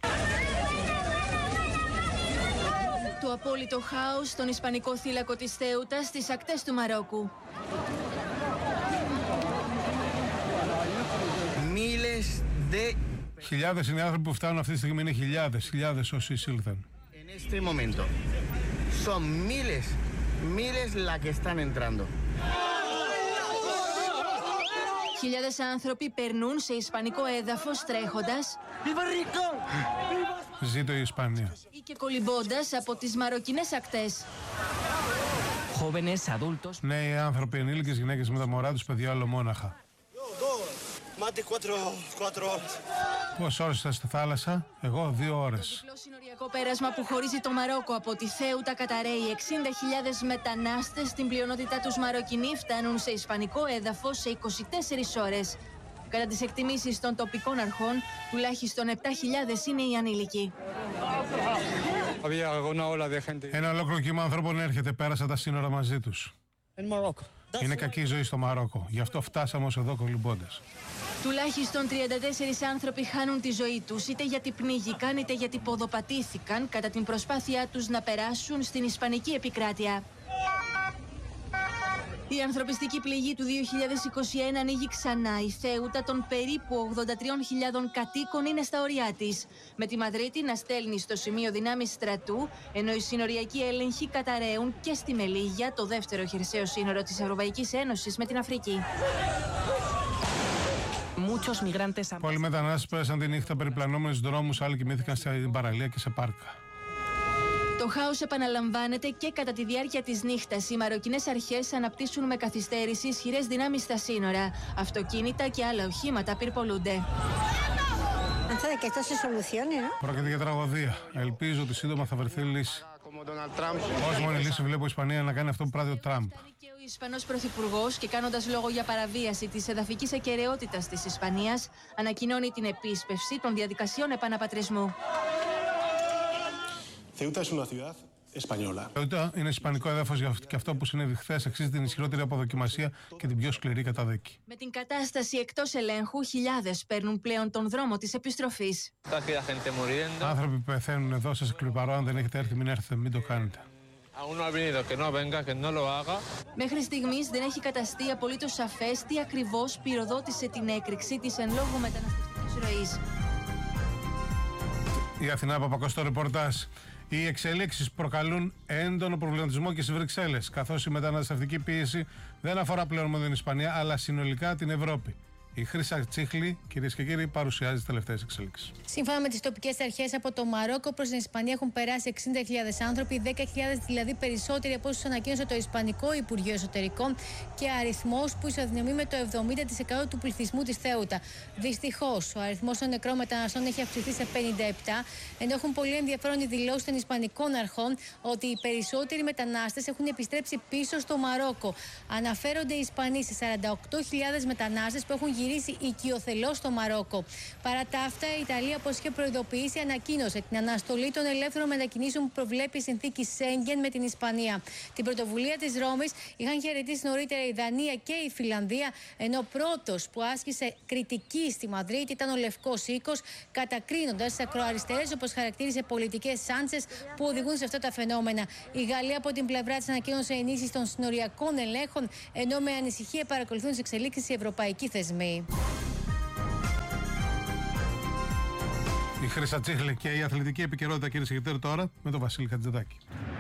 Το απόλυτο χάος στον Ισπανικό θύλακο της Θέουτα στις ακτές του Μαρόκου. Χιλιάδες είναι οι άνθρωποι που φτάνουν αυτή τη στιγμή, είναι χιλιάδες, χιλιάδες όσοι εισήλθαν. En este momento son miles, miles la que están entrando. Χιλιάδες άνθρωποι περνούν σε ισπανικό έδαφος τρέχοντας Ζήτω η Ισπανία. ή και κολυμπώντας από τις μαροκινές ακτές. Νέοι άνθρωποι, ενήλικες, γυναίκες με τα μωρά τους, παιδιά ολομόναχα. Πόσες ώρες είστε στη θάλασσα? Εγώ δύο ώρες. Το συνοριακό πέρασμα που χωρίζει το Μαρόκο από τη Θέουτα καταραίει. εξήντα χιλιάδες μετανάστες, στην πλειονότητά τους Μαροκινοί, φτάνουν σε ισπανικό έδαφος σε είκοσι τέσσερις ώρες. Κατά τις εκτιμήσεις των τοπικών αρχών, τουλάχιστον επτά χιλιάδες είναι οι ανήλικοι. Ένα ολόκληρο κύμα ανθρώπων έρχεται, πέρασα τα σύνορα μαζί τους. Είναι κακή η ζωή στο Μαρόκο, γι' αυτό φτάσαμε ως εδώ κολυμπώντας. Τουλάχιστον τριάντα τέσσερις άνθρωποι χάνουν τη ζωή τους, είτε γιατί πνίγηκαν είτε γιατί ποδοπατήθηκαν κατά την προσπάθειά τους να περάσουν στην Ισπανική επικράτεια. Η ανθρωπιστική πληγή του δύο χιλιάδες είκοσι ένα ανοίγει ξανά. Η Θέουτα των περίπου ογδόντα τριών χιλιάδων κατοίκων είναι στα ωριά της, με τη Μαδρίτη να στέλνει στο σημείο δυνάμεις στρατού, ενώ οι συνοριακοί έλεγχοι καταραίουν και στη Μελίγια, το δεύτερο χερσαίο σύνορο της Ευρωπαϊκής Ένωσης με την Αφρική. Πολλοί μετανάστες πέρασαν τη νύχτα περιπλανόμενοι στους δρόμους, άλλοι κοιμήθηκαν στην παραλία και σε πάρκα. Το χάος επαναλαμβάνεται και κατά τη διάρκεια της νύχτας. Οι μαροκινές αρχές αναπτύσσουν με καθυστέρηση ισχυρές δυνάμεις στα σύνορα. Αυτοκίνητα και άλλα οχήματα πυρπολούνται. Πρόκειται για τραγωδία. Ελπίζω ότι σύντομα θα βρεθεί λύση. Ως μόνη λύση βλέπω η Ισπανία να κάνει αυτό που πράττει ο Τραμπ. Και ο Ισπανός Πρωθυπουργός, και κάνοντας λόγο για παραβίαση της εδαφικής ακεραιότητας της Ισπανίας, ανακοινώνει την επίσπευση των διαδικασιών επαναπατρισμού. Ceuta es una ciudad española. Ceuta είναι ισπανικό έδαφος και αυτό που συνέβη χθες αξίζει την ισχυρότερη αποδοκιμασία και την πιο σκληρή καταδίκη. Με την κατάσταση εκτός ελέγχου, χιλιάδες παίρνουν πλέον τον δρόμο της επιστροφής. Άνθρωποι που πεθαίνουν εδώ, σας εκλυπαρώ, αν δεν έχετε έρθει, μην έρθετε, μην το κάνετε. Μέχρι στιγμής δεν έχει καταστεί απολύτως σαφές τι ακριβώς πυροδότησε την έκρηξη της εν λόγω μεταναστευτικής ροής. Η Αθηνά Παπακώστο, ρεπορτάζ. Οι εξελίξεις προκαλούν έντονο προβληματισμό και στις Βρυξέλλες, καθώς η μεταναστευτική πίεση δεν αφορά πλέον μόνο την Ισπανία, αλλά συνολικά την Ευρώπη. Η Χρύσα Τσίχλη, κυρίες και κύριοι, παρουσιάζει τις τελευταίες εξελίξεις. Σύμφωνα με τις τοπικές αρχές, από το Μαρόκο προς την Ισπανία έχουν περάσει εξήντα χιλιάδες άνθρωποι, δέκα χιλιάδες δηλαδή περισσότεροι από όσους ανακοίνωσε το Ισπανικό Υπουργείο Εσωτερικών, και αριθμός που ισοδυναμεί με το εβδομήντα τοις εκατό του πληθυσμού της Θέουτα. Δυστυχώς, ο αριθμός των νεκρών μεταναστών έχει αυξηθεί σε πενήντα επτά, ενώ έχουν πολύ ενδιαφέρον οι δηλώσεις των Ισπανικών αρχών ότι οι περισσότεροι μετανάστες έχουν επιστρέψει πίσω στο Μαρόκο. Αναφέρονται οι Ισπανοί σε σαράντα οκτώ χιλιάδες μετανάστες που έχουν γυρίσει οικειοθελώς στο Μαρόκο. Παρά τα αυτά, η Ιταλία, όπως είχε προειδοποιήσει, ανακοίνωσε την αναστολή των ελεύθερων μετακινήσεων που προβλέπει η συνθήκη Σέγγεν με την Ισπανία. Την πρωτοβουλία της Ρώμης είχαν χαιρετήσει νωρίτερα η Δανία και η Φιλανδία, ενώ πρώτος που άσκησε κριτική στη Μαδρίτη ήταν ο Λευκός Οίκος, κατακρίνοντας τις ακροαριστερές, όπως χαρακτήρισε, πολιτικές σάντσες που οδηγούν σε αυτά τα φαινόμενα. Η Γαλλία από την πλευρά της ανακοίνωσε ενίσχυση των συνοριακών ελέγχων, ενώ με ανησυχία παρακολουθούν τις εξελίξεις οι ευρωπαϊκοί θεσμοί. Η Χρύσα Τσίχλη και η αθλητική επικαιρότητα, κύριε Σεκρετέρη, τώρα με τον Βασίλη Χατζηδάκη.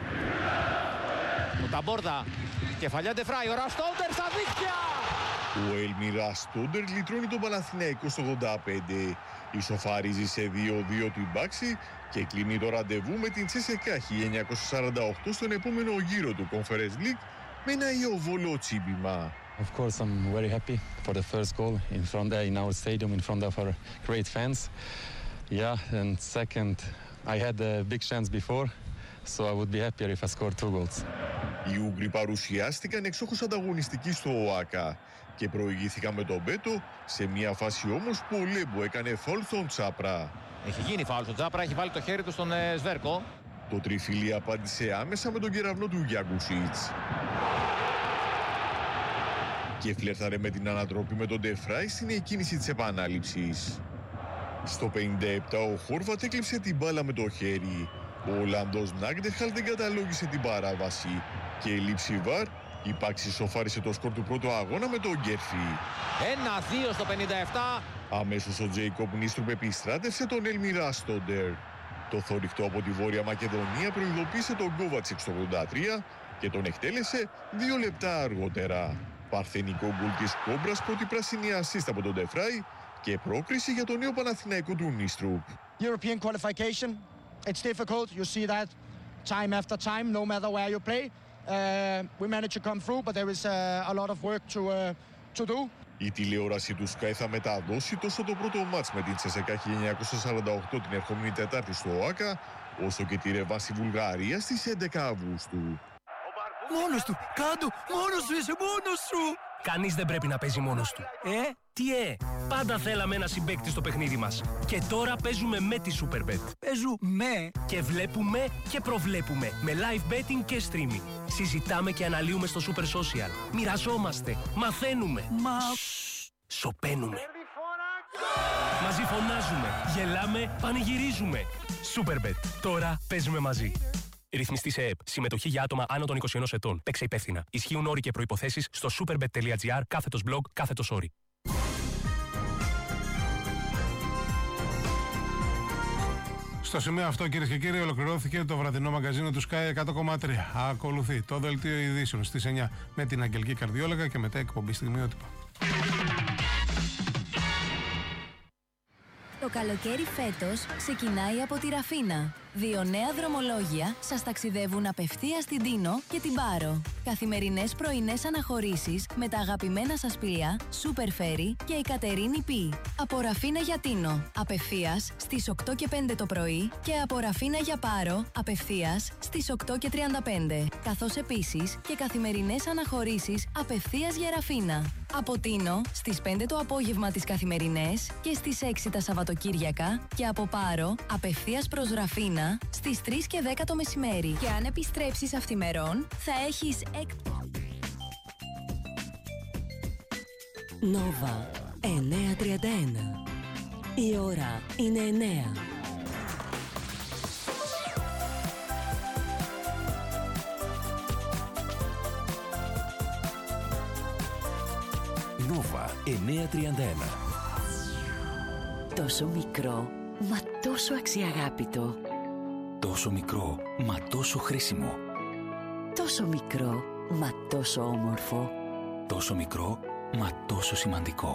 Ο Ταμπόρδα, κεφαλιά Ντεφράι, ο Ραστόντερ στα δίκτυα! Ο Έλμιρα Στόντερ λυτρώνει τον Παναθηναϊκό στο ογδόντα πέντε. Ισοφαρίζει σε δύο δύο του Μπάξη και κλείνει το ραντεβού με την Τσέσεκα χίλια εννιακόσια σαράντα οκτώ στον επόμενο γύρο του Conference League με ένα ιωβολό τσίμπημα. Of course, I'm very happy for the first goal in front there in our stadium, in front of our great fans. Yeah, and second, I had a big chance before, so I would be happier if I scored two goals. Οι Ούγγροι παρουσιάστηκαν εξόχως ανταγωνιστικοί στο ΟΑΚΑ και προηγήθηκαν με τον Μπέτο, σε μια φάση όμως που ο Λέμπο έκανε φάουλ στον Τσάπρα. Έχει γίνει φάουλ στον Τσάπρα, έχει βάλει το χέρι του στον ε, Σβέρκο. Το τριφύλι απάντησε άμεσα με τον κεραυνό του Γιάγκουσιτς. Και φλερτάρε με την ανατροπή με τον Ντεφράι στην εκκίνηση της επανάληψης. Στο πενήντα επτά ο Χόρβατ έκλειψε την μπάλα με το χέρι. Ο Ολλανδός Νάγκντεχαλ δεν καταλόγησε την παράβαση και η λήψη βαρ, η Πάξη σοφάρισε το σκορ του πρώτου αγώνα με τον Γκέρφι. ένα δύο στο πενήντα επτά. Αμέσως ο Τζέικοπ Νίστρουπ επιστράτευσε τον Έλμιρα Στόντερ. Το θόρυκτο από τη Βόρεια Μακεδονία προειδοποίησε τον Γκόβατσεκ στο ογδόντα τρία και τον εκτέλεσε δύο λεπτά αργότερα. Παρθενικό γκολ της Κόμπρας, πρώτη πράσινη ασίστ από τον Ντεφράι και πρόκριση για το νέο Παναθηναϊκό του Νίστρουπ. European qualification, it's difficult. You see that time after time, no matter where you play. Uh, we managed to come through, but there is uh, a lot of work to, uh, to do. Η τηλεόραση του Sky θα μεταδώσει τόσο το πρώτο μάτς με την Τσέσεκα χίλια εννιακόσια σαράντα οκτώ την ερχόμενη Τετάρτη στο ΟΑΚΑ, όσο και τη ρεβάνση Βουλγαρίας στις έντεκα Αυγούστου. Μόνος του! Κάντο! Μόνος σου! Είσαι μόνος σου! Κανείς δεν πρέπει να παίζει μόνος του. Ε, τι ε! Πάντα θέλαμε ένα συμπαίκτη στο παιχνίδι μας. Και τώρα παίζουμε με τη Superbet. Παίζουμε! Και βλέπουμε και προβλέπουμε. Με live betting και streaming. Συζητάμε και αναλύουμε στο Super Social. Μοιραζόμαστε. Μαθαίνουμε. Μα... Σοπαίνουμε. Μαζί φωνάζουμε. Γελάμε. Πανηγυρίζουμε. Superbet. Τώρα παίζουμε μαζί. Ρυθμιστή σε ΕΕΠ. Συμμετοχή για άτομα άνω των είκοσι ενός ετών. Παίξε υπεύθυνα. Ισχύουν όροι και προϋποθέσεις στο superbet.gr κάθετος blog κάθετος όροι. Στο σημείο αυτό, κυρίες και κύριοι, ολοκληρώθηκε το βραδινό μαγκαζίνο του Sky εκατό κόμμα τρία. Ακολουθεί το δελτίο ειδήσεων στις εννιά με την Αγγελική Καρδιόλογα και μετά εκπομπή Στιγμιότυπα. Το καλοκαίρι φέτος ξεκινάει από τη Ραφίνα. Δύο νέα δρομολόγια σας ταξιδεύουν απευθείας στην Τίνο και την Πάρο. Καθημερινές πρωινές αναχωρήσεις με τα αγαπημένα σας πλοία Super Ferry και η Κατερίνη Πι. Από Ραφίνα για Τίνο, απευθείας στις οκτώ και πέντε το πρωί και από Ραφίνα για Πάρο, απευθείας στις οκτώ και τριάντα πέντε. Καθώς επίσης και καθημερινές αναχωρήσεις απευθείας για Ραφίνα. Από Τίνο στις πέντε το απόγευμα τις καθημερινές και στις έξι τα Σαββατοκύριακα και από Πάρο απευθείας προς Ραφίνα στις τρεις και δέκα το μεσημέρι. Και αν επιστρέψεις αυθημερών θα έχεις εκ... Νόβα εννιακόσια τριάντα ένα. Η ώρα είναι εννέα. Νόβα εννιακόσια τριάντα ένα. Τόσο μικρό, μα τόσο αξιαγάπητο. Τόσο μικρό, μα τόσο χρήσιμο. Τόσο μικρό, μα τόσο όμορφο. Τόσο μικρό, μα τόσο σημαντικό.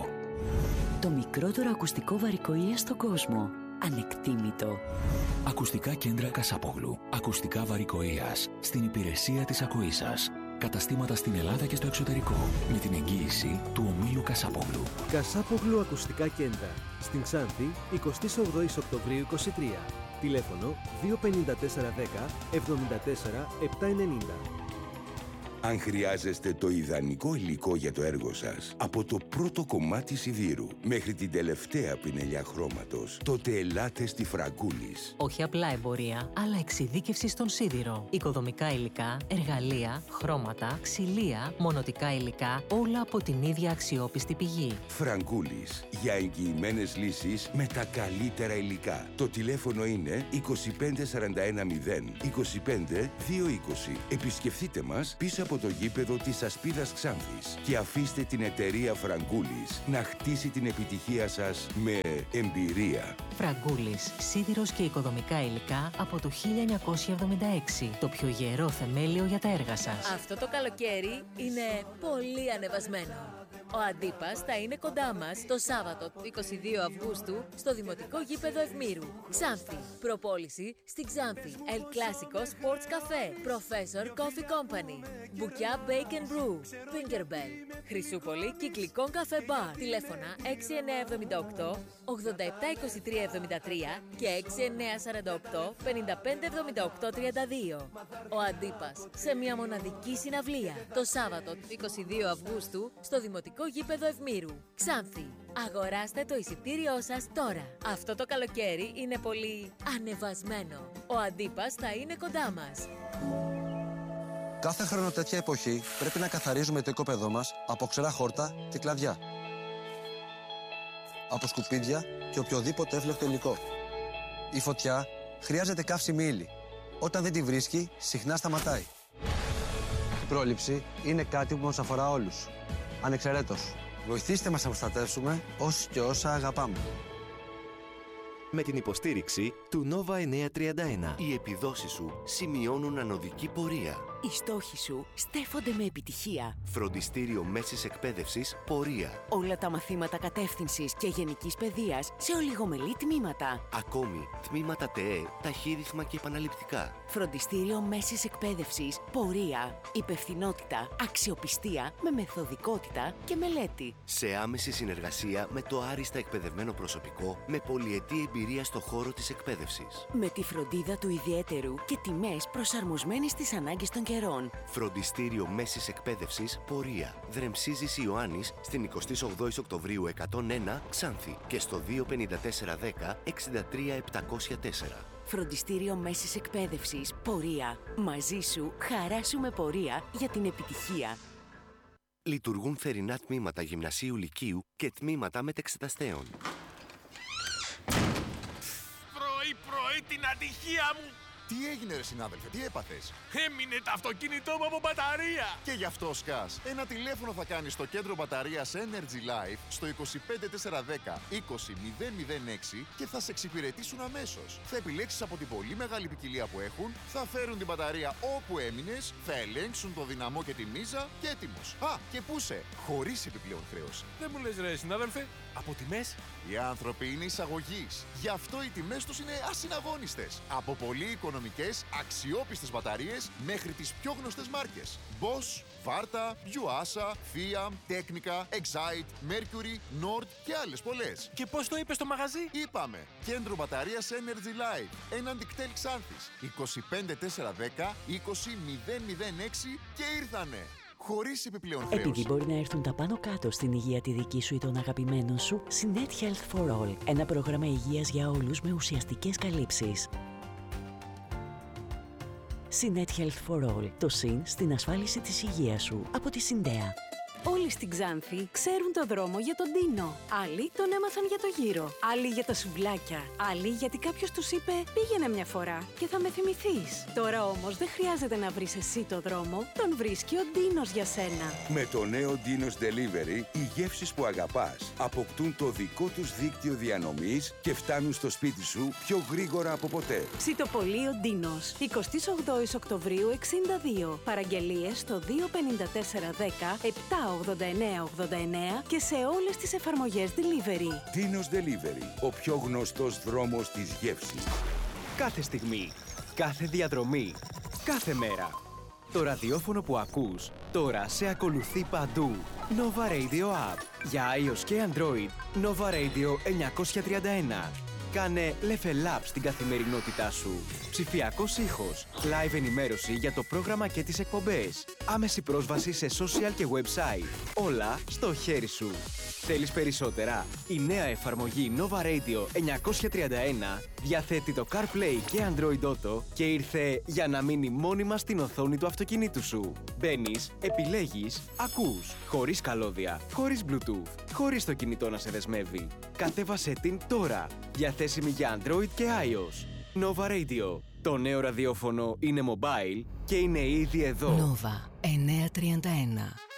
Το μικρότερο ακουστικό βαρικοΐας στον κόσμο. Ανεκτήμητο. Ακουστικά κέντρα Κασάπογλου. Ακουστικά βαρικοΐας. Στην υπηρεσία της ακοής σας. Καταστήματα στην Ελλάδα και στο εξωτερικό. Με την εγγύηση του ομίλου Κασάπογλου. Κασάπογλου Ακουστικά Κέντρα. Στην Ξάνθη, εικοστή ογδόη Οκτωβρίου είκοσι τρία. Τηλέφωνο δύο πέντε τέσσερα δέκα εβδομήντα τέσσερα επτακόσια ενενήντα. Αν χρειάζεστε το ιδανικό υλικό για το έργο σας, από το πρώτο κομμάτι σιδήρου μέχρι την τελευταία πινελιά χρώματος, τότε ελάτε στη Φραγκούλης. Όχι απλά εμπορία, αλλά εξειδίκευση στον σίδηρο. Οικοδομικά υλικά, εργαλεία, χρώματα, ξυλία, μονοτικά υλικά, όλα από την ίδια αξιόπιστη πηγή. Φραγκούλης, για εγγυημένες λύσεις με τα καλύτερα υλικά. Το τηλέφωνο είναι είκοσι πέντε σαράντα ένα μηδέν είκοσι πέντε δύο είκοσι. Επισκεφτείτε μας πίσω από το γήπεδο της Ασπίδας Ξάνθης και αφήστε την εταιρεία Φραγκούλης να χτίσει την επιτυχία σας με εμπειρία. Φραγκούλης, σίδηρος και οικοδομικά υλικά από το χίλια εννιακόσια εβδομήντα έξι. Το πιο γερό θεμέλιο για τα έργα σας. Αυτό το καλοκαίρι είναι πολύ ανεβασμένο. Ο Αντίπας θα είναι κοντά μας το Σάββατο είκοσι δύο Αυγούστου στο Δημοτικό Γήπεδο Ευμήρου. Ξάνθη. Προπόληση στην Ξάνθη. El Clásico Sports Café. Professor Coffee Company. Μπουκιά Bake and Brew. Fingerbell. Χρυσούπολη Κυκλικών Καφέ Μπαρ. Τηλέφωνα έξι εννιά εβδομήντα οκτώ ογδόντα επτά είκοσι τρία εβδομήντα τρία και έξι εννιά σαράντα οκτώ πενήντα πέντε εβδομήντα οκτώ τριάντα δύο. Ο Αντίπας σε μια μοναδική συναυλία το Σάββατο είκοσι δύο Αυγούστου στο Δημοτικό Γήπεδο Ευμήρου. Ξάνθη. Αγοράστε το εισιτήριό σας τώρα. Αυτό το καλοκαίρι είναι πολύ ανεβασμένο. Ο Αντίπας θα είναι κοντά μας. Κάθε χρόνο τέτοια εποχή πρέπει να καθαρίζουμε το οικόπεδό μας από ξερά χόρτα και κλαδιά, από σκουπίδια και οποιοδήποτε εύλογο υλικό. Η φωτιά χρειάζεται καύσιμη ύλη. Όταν δεν τη βρίσκει, συχνά σταματάει. Η πρόληψη είναι κάτι που μας αφορά όλους, ανεξαιρέτως. Βοηθήστε μας να προστατεύσουμε όσους και όσα αγαπάμε. Με την υποστήριξη του Nova εννιακόσια τριάντα ένα. Οι επιδόσεις σου σημειώνουν ανωδική πορεία. Οι στόχοι σου στέφονται με επιτυχία. Φροντιστήριο μέσης εκπαίδευσης πορεία. Όλα τα μαθήματα κατεύθυνσης και γενικής παιδείας σε ολιγομελή τμήματα. Ακόμη τμήματα ΤΕΕ, ταχύρυθμα και επαναληπτικά. Φροντιστήριο μέσης εκπαίδευσης πορεία. Υπευθυνότητα, αξιοπιστία με μεθοδικότητα και μελέτη. Σε άμεση συνεργασία με το άριστα εκπαιδευμένο προσωπικό με πολυετή εμπειρία στο χώρο της εκπαίδευσης. Με τη φροντίδα του ιδιαίτερου και τιμές προσαρμοσμένες στις ανάγκες των καιρών. Φροντιστήριο μέσης εκπαίδευσης πορεία. Δρεμσίζης Ιωάννης στην εικοστή ογδόη Οκτωβρίου εκατόν ένα Ξάνθη και στο δύο πέντε τέσσερα δέκα εξήντα τρία επτακόσια τέσσερα. Φροντιστήριο μέσης εκπαίδευσης πορεία. Μαζί σου χαράσουμε πορεία για την επιτυχία. Λειτουργούν θερινά τμήματα γυμνασίου λυκείου και τμήματα μετεξεταστέων. Πρωί-πρωί την ατυχία μου! Τι έγινε ρε συνάδελφε, τι έπαθες? Έμεινε το αυτοκίνητό μου από μπαταρία! Και γι' αυτό σκάς. Ένα τηλέφωνο θα κάνεις στο κέντρο μπαταρίας Energy Life στο είκοσι πέντε τέσσερα δέκα είκοσι μηδέν μηδέν έξι και θα σε εξυπηρετήσουν αμέσως. Θα επιλέξεις από την πολύ μεγάλη ποικιλία που έχουν, θα φέρουν την μπαταρία όπου έμεινες, θα ελέγξουν το δυναμό και τη μίζα και έτοιμος. Α, και πούσε, χωρίς επιπλέον χρέωση. Δεν μου λες ρε συνάδελφε, από τιμές? Οι άνθρωποι είναι εισαγωγής. Γι' αυτό οι τιμές τους είναι ασυναγώνιστες. Από πολύ οικονομικές, αξιόπιστες μπαταρίες μέχρι τις πιο γνωστές μάρκες. Bosch, Varta, Yuasa, Fiat, Technica, Excite, Mercury, Nord και άλλες πολλές. Και πώς το είπες στο μαγαζί? Είπαμε, κέντρο μπαταρίας Energy Life, έναντι κτέλ Ξάνθης, είκοσι πέντε τέσσερα δέκα είκοσι μηδέν μηδέν έξι και ήρθανε. Χωρίς επιπλέον χρέωση. Επειδή μπορεί να έρθουν τα πάνω κάτω στην υγεία τη δική σου ή των αγαπημένων σου, Synet Health for All. Ένα πρόγραμμα υγείας για όλους με ουσιαστικές καλύψεις. Synet Health for All. Το συν στην ασφάλιση της υγείας σου. Από τη Συντέα. Όλοι στην Ξάνθη ξέρουν το δρόμο για τον Ντίνο. Άλλοι τον έμαθαν για το γύρο. Άλλοι για τα σουβλάκια. Άλλοι γιατί κάποιος τους είπε πήγαινε μια φορά και θα με θυμηθείς. Τώρα όμως δεν χρειάζεται να βρεις εσύ το δρόμο. Τον βρίσκει ο Ντίνος για σένα. Με το νέο Dinos Delivery, οι γεύσεις που αγαπάς αποκτούν το δικό τους δίκτυο διανομής και φτάνουν στο σπίτι σου πιο γρήγορα από ποτέ. Ψητοπολείο Ντίνος. εικοστή ογδόη Οκτωβρίου εξήντα δύο. Παραγγελίες στο δύο πέντε τέσσερα δέκα επτά ογδόντα εννέα ογδόντα εννέα και σε όλες τις εφαρμογές delivery. Tinos Delivery, ο πιο γνωστός δρόμος της γεύσης. Κάθε στιγμή, κάθε διαδρομή, κάθε μέρα. Το ραδιόφωνο που ακούς τώρα σε ακολουθεί παντού. Nova Radio App. Για iOS και Android, Nova Radio εννιακόσια τριάντα ένα. Κάνε level up στην καθημερινότητά σου. Ψηφιακός ήχος, live ενημέρωση για το πρόγραμμα και τις εκπομπές. Άμεση πρόσβαση σε social και website. Όλα στο χέρι σου. Θέλεις περισσότερα? Η νέα εφαρμογή Nova Radio εννιακόσια τριάντα ένα διαθέτει το CarPlay και Android Auto και ήρθε για να μείνει μόνιμα στην οθόνη του αυτοκινήτου σου. Μπαίνεις, επιλέγεις, ακούς, χωρίς καλώδια, χωρίς Bluetooth, χωρίς το κινητό να σε δεσμεύει. Κατέβασέ την τώρα, διαθέσιμη για Android και iOS. Nova Radio. Το νέο ραδιόφωνο είναι mobile και είναι ήδη εδώ. Nova εννιακόσια τριάντα ένα.